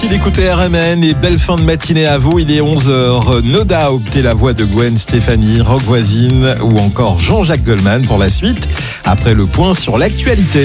D'écouter RMN et belle fin de matinée à vous. Il est 11h. No Doubt et la voix de Gwen Stefani, Rock Voisine ou encore Jean-Jacques Goldman pour la suite. Après le point sur l'actualité.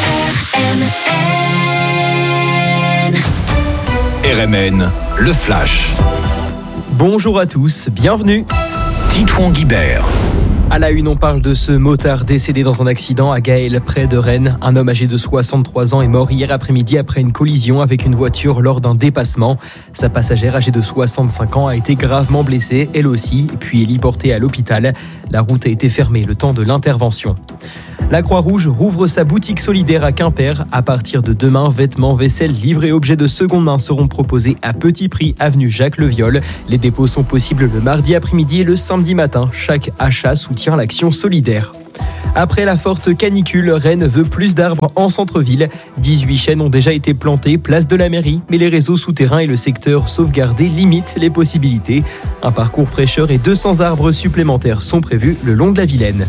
RMN, le Flash. Bonjour à tous, bienvenue. Titouan Guibert. À la une, on parle de ce motard décédé dans un accident à Gaël, près de Rennes. Un homme âgé de 63 ans est mort hier après-midi après une collision avec une voiture lors d'un dépassement. Sa passagère âgée de 65 ans a été gravement blessée, elle aussi, puis héliportée à l'hôpital. La route a été fermée le temps de l'intervention. La Croix-Rouge rouvre sa boutique solidaire à Quimper. À partir de demain, vêtements, vaisselle, livres et objets de seconde main seront proposés à petit prix avenue Jacques Le Viol. Les dépôts sont possibles le mardi après-midi et le samedi matin. Chaque achat soutient l'action solidaire. Après la forte canicule, Rennes veut plus d'arbres en centre-ville. 18 chênes ont déjà été plantés, place de la mairie, mais les réseaux souterrains et le secteur sauvegardé limitent les possibilités. Un parcours fraîcheur et 200 arbres supplémentaires sont prévus le long de la Vilaine.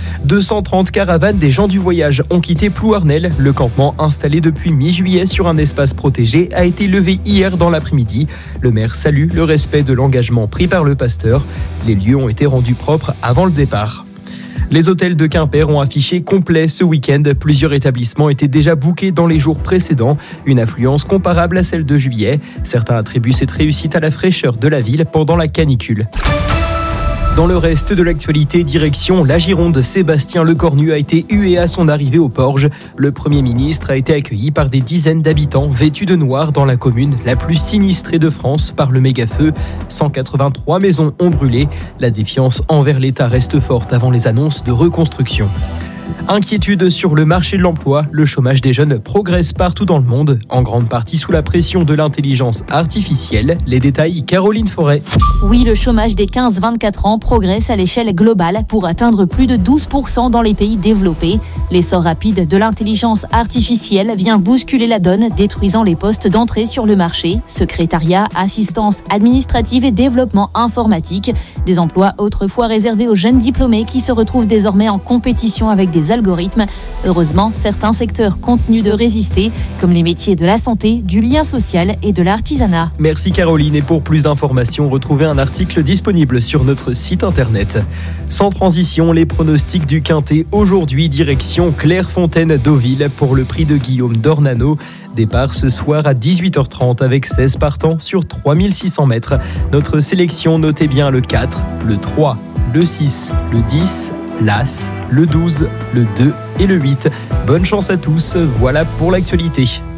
230 caravanes des gens du voyage ont quitté Plouarnel. Le campement, installé depuis mi-juillet sur un espace protégé, a été levé hier dans l'après-midi. Le maire salue le respect de l'engagement pris par le pasteur. Les lieux ont été rendus propres avant le départ. Les hôtels de Quimper ont affiché complet ce week-end. Plusieurs établissements étaient déjà bookés dans les jours précédents. Une affluence comparable à celle de juillet. Certains attribuent cette réussite à la fraîcheur de la ville pendant la canicule. Dans le reste de l'actualité, direction la Gironde, Sébastien Lecornu a été hué à son arrivée au Porge. Le Premier ministre a été accueilli par des dizaines d'habitants vêtus de noir dans la commune la plus sinistrée de France par le méga-feu. 183 maisons ont brûlé. La défiance envers l'État reste forte avant les annonces de reconstruction. Inquiétude sur le marché de l'emploi, le chômage des jeunes progresse partout dans le monde, en grande partie sous la pression de l'intelligence artificielle. Les détails, Caroline Forêt. Oui, le chômage des 15-24 ans progresse à l'échelle globale pour atteindre plus de 12% dans les pays développés. L'essor rapide de l'intelligence artificielle vient bousculer la donne, détruisant les postes d'entrée sur le marché. Secrétariat, assistance administrative et développement informatique. Des emplois autrefois réservés aux jeunes diplômés qui se retrouvent désormais en compétition avec des algorithmes. Heureusement, certains secteurs continuent de résister, comme les métiers de la santé, du lien social et de l'artisanat. Merci Caroline, et pour plus d'informations, retrouvez un article disponible sur notre site internet. Sans transition, les pronostics du Quintet aujourd'hui, direction Clairefontaine-Deauville pour le prix de Guillaume Dornano. Départ ce soir à 18h30 avec 16 partants sur 3600 mètres. Notre sélection, notez bien le 4, le 3, le 6, le 10, l'As, le 12, le 2 et le 8. Bonne chance à tous, voilà pour l'actualité.